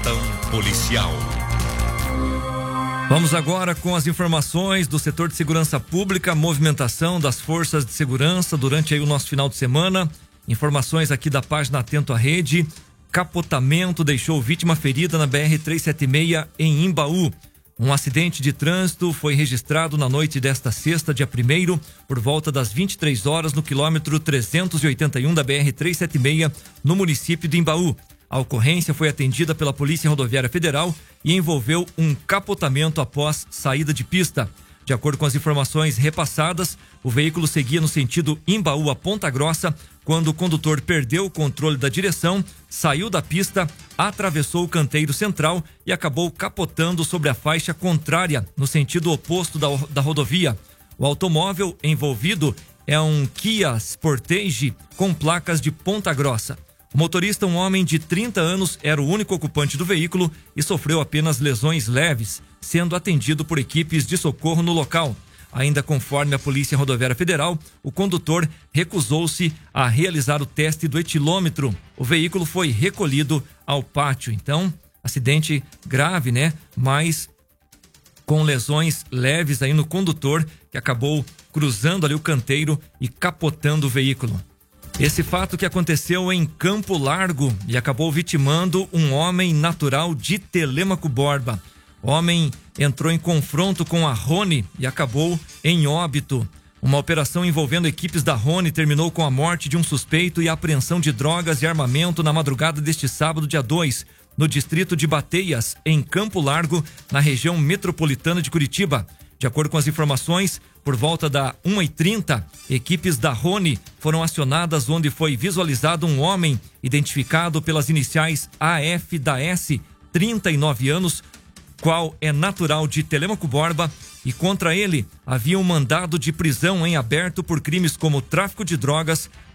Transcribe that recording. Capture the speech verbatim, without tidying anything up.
Plantão policial. Vamos agora com as informações do setor de segurança pública, movimentação das forças de segurança durante aí o nosso final de semana. Informações aqui da página Atento à Rede. Capotamento deixou vítima ferida na B R trezentos e setenta e seis em Imbaú. Um acidente de trânsito foi registrado na noite desta sexta, dia primeiro, por volta das vinte e três horas, no quilômetro trezentos e oitenta e um da B R trezentos e setenta e seis, no município de Imbaú. A ocorrência foi atendida pela Polícia Rodoviária Federal e envolveu um capotamento após saída de pista. De acordo com as informações repassadas, o veículo seguia no sentido Imbaú a Ponta Grossa, quando o condutor perdeu o controle da direção, saiu da pista, atravessou o canteiro central e acabou capotando sobre a faixa contrária, no sentido oposto da, da rodovia. O automóvel envolvido é um Kia Sportage com placas de Ponta Grossa. O motorista, um homem de trinta anos, era o único ocupante do veículo e sofreu apenas lesões leves, sendo atendido por equipes de socorro no local. Ainda conforme a Polícia Rodoviária Federal, o condutor recusou-se a realizar o teste do etilômetro. O veículo foi recolhido ao pátio. Então, acidente grave, né? Mas com lesões leves aí no condutor, que acabou cruzando ali o canteiro e capotando o veículo. Esse fato que aconteceu em Campo Largo e acabou vitimando um homem natural de Telêmaco Borba. O homem entrou em confronto com a Rony e acabou em óbito. Uma operação envolvendo equipes da Rony terminou com a morte de um suspeito e a apreensão de drogas e armamento na madrugada deste sábado, dia dois, no distrito de Bateias, em Campo Largo, na região metropolitana de Curitiba. De acordo com as informações, por volta da uma e trinta, equipes da Rony foram acionadas, onde foi visualizado um homem identificado pelas iniciais A F da S, trinta e nove anos, qual é natural de Telêmaco Borba, e contra ele havia um mandado de prisão em aberto por crimes como tráfico de drogas,